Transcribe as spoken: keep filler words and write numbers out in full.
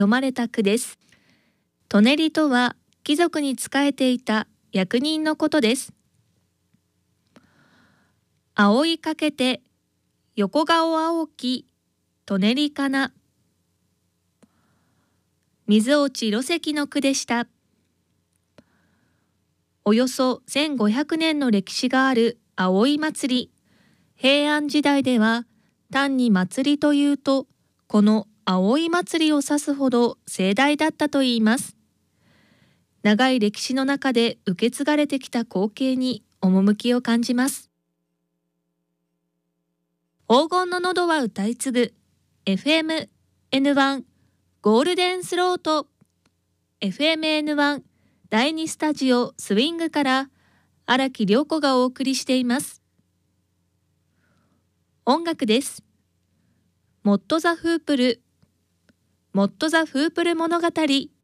読まれた句です。舎人とは貴族に仕えていた役人のことです。葵いかけて横顔青き舎人かな。水落ち露石の句でした。およそせんごひゃくねんの歴史がある葵祭り。平安時代では単に祭りというとこの葵祭りを指すほど盛大だったといいます。長い歴史の中で受け継がれてきた光景に趣を感じます。黄金の喉は歌い継ぐ エフエムエヌワン ゴールデンスロート エフエムエヌワン だいにスタジオスウィングから荒木涼子がお送りしています。音楽です。モット・ザ・フープルモット・ザ・フープル物語